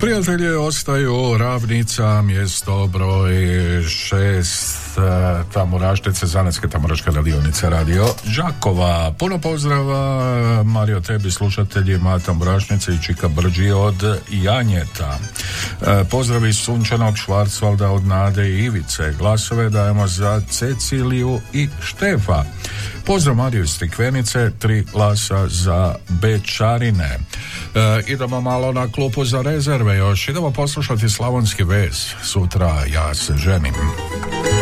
Prijatelji ostaju Ravnica, mjesto broj 6, Tamburaštice, Zanetske tamburaške radionice Radio Đakova. Puno pozdrava Mario tebi, slušateljima Tamburašnice i Čika Brđi od Janjeta. Pozdrav iz Sunčanog Švarcvalda od Nade i Ivice. Glasove dajemo za Ceciliju i Štefa. Pozdrav Mariju iz Crikvenice, 3 glasa za Bečarine. Idemo malo na klupu za rezerve još. Idemo poslušati Slavonski vez. Sutra ja se ženim.